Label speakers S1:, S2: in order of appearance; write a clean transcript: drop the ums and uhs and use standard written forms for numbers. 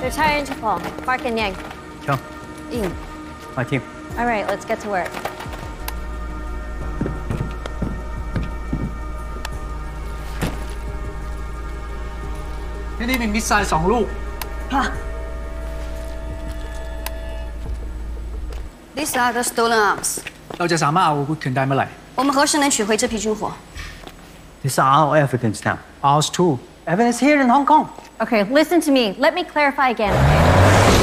S1: Retired Interpol. Park and Yang.
S2: 行，
S1: In.
S2: My team.
S1: All right, let's get to work.
S3: ที่นี่มีมิสไซล์2 ลูก
S4: These are the stolen arms.
S3: เราจะสามารถเอาอาวุธคืนได้เมื่อไหร่
S4: 我们何时能取回这批军火？
S2: These are our evidence now.
S3: Ours too.
S2: Evidence here in Hong Kong.
S1: Okay, listen to me. Let me clarify again, okay?